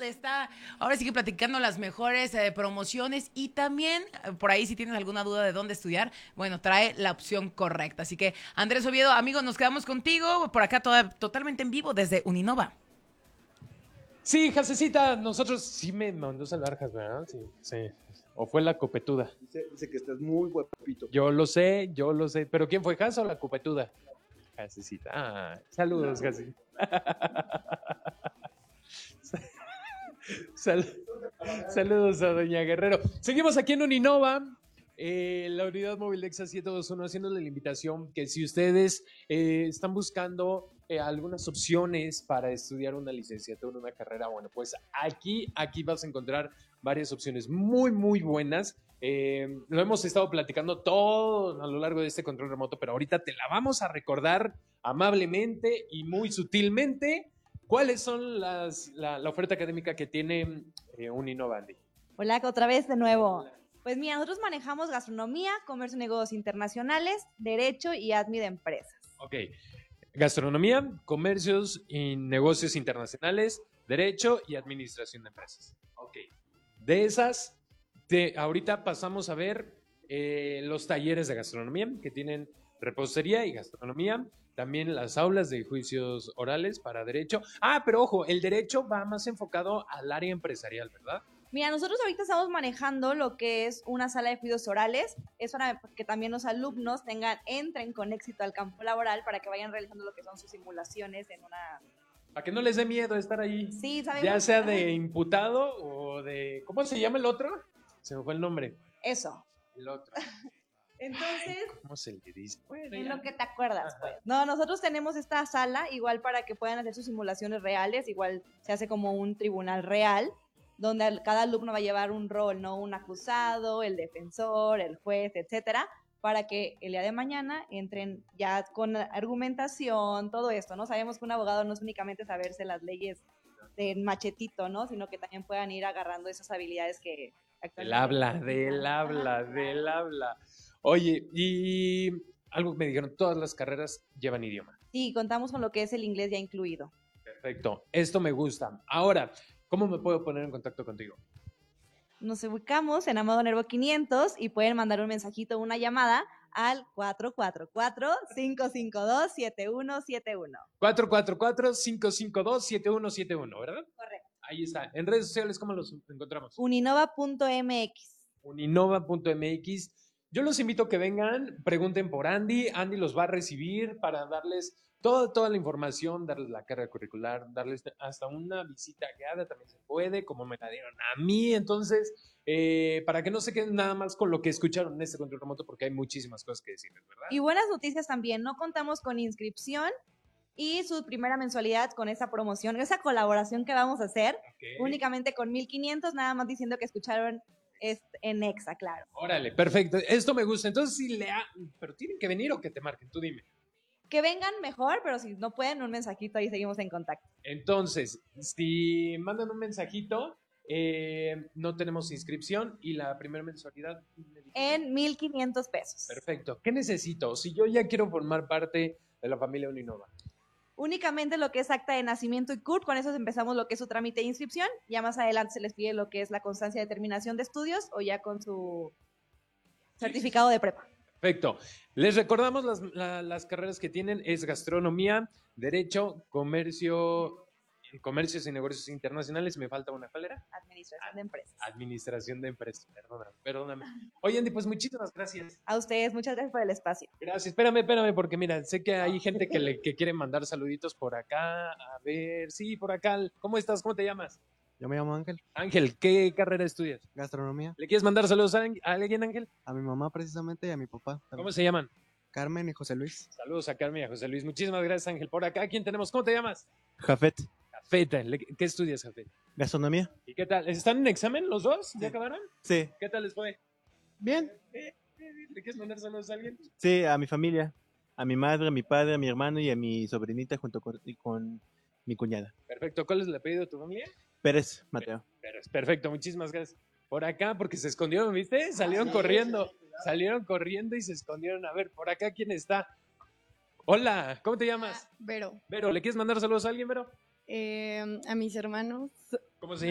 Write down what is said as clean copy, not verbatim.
te está ahora sí que platicando las mejores promociones y también por ahí si tienes alguna duda de dónde estudiar, bueno, trae la opción correcta. Así que Andrés Oviedo, amigo, nos quedamos contigo por acá totalmente en vivo desde Uninova. Sí, Jasecita, nosotros sí me mandó salvarjas, ¿verdad? Sí, sí. O fue la copetuda. Dice que estás muy guapito. Yo lo sé. ¿Pero quién fue, Jas o la copetuda? Jasecita. Ah, saludos, Jasecita. Sal- Saludos a Doña Guerrero. Seguimos aquí en Uninova, la unidad móvil de EXA 721, haciéndole la invitación que si ustedes están buscando algunas opciones para estudiar una licenciatura, una carrera, bueno, pues aquí vas a encontrar varias opciones muy buenas. Lo hemos estado platicando todo a lo largo de este control remoto, pero ahorita te la vamos a recordar amablemente y muy sutilmente. ¿Cuáles son la oferta académica que tiene Uninova, Andy? Hola, otra vez de nuevo. Pues mira, nosotros manejamos gastronomía, comercio y negocios internacionales, derecho y admin de empresas. Ok. Gastronomía, comercios y negocios internacionales, derecho y administración de empresas. Ok. De esas, ahorita pasamos a ver los talleres de gastronomía que tienen repostería y gastronomía. También las aulas de juicios orales para derecho. Ah, pero ojo, el derecho va más enfocado al área empresarial, ¿verdad? Mira, nosotros ahorita estamos manejando lo que es una sala de juicios orales. Es para que también los alumnos entren con éxito al campo laboral para que vayan realizando lo que son sus simulaciones en una... Para que no les dé miedo estar ahí. Sí, sabemos. Ya sea de imputado o de... ¿Cómo se llama el otro? Se me fue el nombre. Eso. El otro. Entonces, ay, ¿cómo se le dice? Bueno, en ya. lo que te acuerdas, Ajá. pues. No, nosotros tenemos esta sala igual para que puedan hacer sus simulaciones reales, igual se hace como un tribunal real, donde cada alumno va a llevar un rol, ¿no? Un acusado, el defensor, el juez, etcétera, para que el día de mañana entren ya con argumentación, todo esto, ¿no? Sabemos que un abogado no es únicamente saberse las leyes de machetito, ¿no? Sino que también puedan ir agarrando esas habilidades que Del habla. Oye, y algo que me dijeron, todas las carreras llevan idioma. Sí, contamos con lo que es el inglés ya incluido. Perfecto, esto me gusta. Ahora, ¿cómo me puedo poner en contacto contigo? Nos ubicamos en Amado Nervo 500 y pueden mandar un mensajito o una llamada al 444-552-7171. 444-552-7171, ¿verdad? Correcto. Ahí está. En redes sociales, ¿cómo los encontramos? Uninova.mx. Uninova.mx. Yo los invito a que vengan, pregunten por Andy. Andy los va a recibir para darles toda la información, darles la carga curricular, darles hasta una visita guiada, también se puede, como me la dieron a mí. Entonces, para que no se queden nada más con lo que escucharon en este control remoto, porque hay muchísimas cosas que decirles, ¿verdad? Y buenas noticias también, no contamos con inscripción y su primera mensualidad con esa promoción, esa colaboración que vamos a hacer, únicamente con 1,500, nada más diciendo que escucharon en EXA, claro. Órale, perfecto. Esto me gusta. Entonces, pero tienen que venir o que te marquen, tú dime. Que vengan mejor, pero si no pueden, un mensajito, ahí seguimos en contacto. Entonces, si mandan un mensajito, no tenemos inscripción y la primera mensualidad en 1,500 pesos. Perfecto. ¿Qué necesito? Si yo ya quiero formar parte de la familia Uninova. Únicamente lo que es acta de nacimiento y CURP, con eso empezamos lo que es su trámite de inscripción. Ya más adelante se les pide lo que es la constancia de terminación de estudios o ya con su certificado de prepa. Perfecto. Les recordamos las carreras que tienen, es gastronomía, derecho, comercios y negocios internacionales. Me falta una, ¿cuál era? Administración de empresas. Administración de empresas, perdóname. Oye, Andy, pues muchísimas gracias. A ustedes, muchas gracias por el espacio. Gracias, espérame, porque mira, sé que hay gente que quiere mandar saluditos por acá. A ver, sí, por acá. ¿Cómo estás? ¿Cómo te llamas? Yo me llamo Ángel, Ángel, ¿qué carrera estudias? gastronomía. ¿Le quieres mandar saludos a alguien, Ángel? A mi mamá precisamente y a mi papá. también. ¿Cómo se llaman? Carmen y José Luis. Saludos a Carmen y a José Luis. Muchísimas gracias, Ángel. Por acá, ¿quién tenemos? ¿Cómo te llamas? Jafet, Jafeta. ¿Qué estudias, Jafet? gastronomía. ¿Y qué tal? ¿Están en examen los dos? ¿Ya Sí. acabaron? Sí, ¿Qué tal les fue? bien. ¿Le quieres mandar saludos a alguien? Sí, a mi familia, a mi madre, a mi padre, a mi hermano y a mi sobrinita junto con mi cuñada. Perfecto. ¿Cuál es el apellido de tu familia? Pérez, Mateo. Perfecto, muchísimas gracias. Por acá, porque se escondieron, ¿viste? Salieron corriendo y se escondieron. A ver, por acá, ¿quién está? Hola, ¿cómo te llamas? Vero, Vero, ¿le quieres mandar saludos a alguien, Vero? a mis hermanos, ¿Cómo se